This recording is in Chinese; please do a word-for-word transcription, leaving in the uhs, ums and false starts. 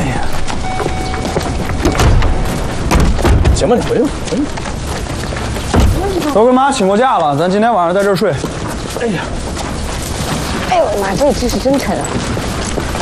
呀，行吧，你回吧，回吧。 都跟妈请过假了，咱今天晚上在这儿睡。 哎呀， 哎呦我的妈，这只是真沉啊！